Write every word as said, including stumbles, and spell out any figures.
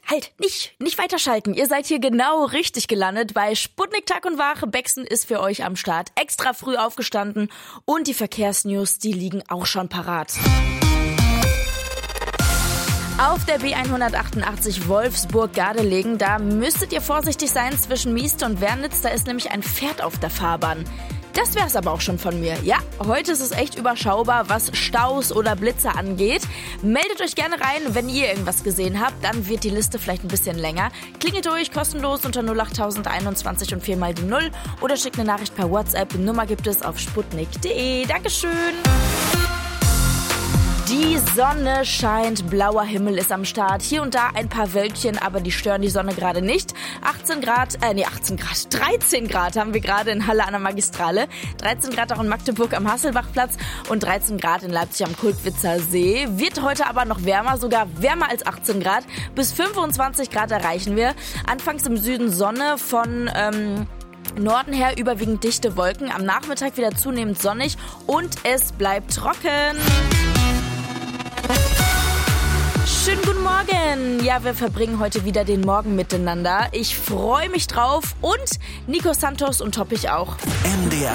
Halt, nicht, nicht weiterschalten. Ihr seid hier genau richtig gelandet bei Sputnik Tag und Wache. Bexen ist für euch am Start. Extra früh aufgestanden und die Verkehrsnews, die liegen auch schon parat. Auf der B hundertachtundachtzig Wolfsburg-Gardelegen, da müsstet ihr vorsichtig sein zwischen Mieste und Wernitz. Da ist nämlich ein Pferd auf der Fahrbahn. Das wär's aber auch schon von mir. Ja, heute ist es echt überschaubar, was Staus oder Blitze angeht. Meldet euch gerne rein, wenn ihr irgendwas gesehen habt. Dann wird die Liste vielleicht ein bisschen länger. Klingelt durch, kostenlos unter null acht einundzwanzig und viermal die Null. Oder schickt eine Nachricht per WhatsApp. Nummer gibt es auf sputnik punkt de. Dankeschön. Die Sonne scheint, blauer Himmel ist am Start. Hier und da ein paar Wölkchen, aber die stören die Sonne gerade nicht. achtzehn Grad, äh nee, achtzehn Grad, dreizehn Grad haben wir gerade in Halle an der Magistrale. dreizehn Grad auch in Magdeburg am Hasselbachplatz und dreizehn Grad in Leipzig am Kultwitzer See. Wird heute aber noch wärmer, sogar wärmer als achtzehn Grad. Bis fünfundzwanzig Grad erreichen wir. Anfangs im Süden Sonne, von ähm, Norden her überwiegend dichte Wolken. Am Nachmittag wieder zunehmend sonnig und es bleibt trocken. Schönen guten Morgen. Ja, wir verbringen heute wieder den Morgen miteinander. Ich freue mich drauf und Nico Santos und Toppich auch. M D R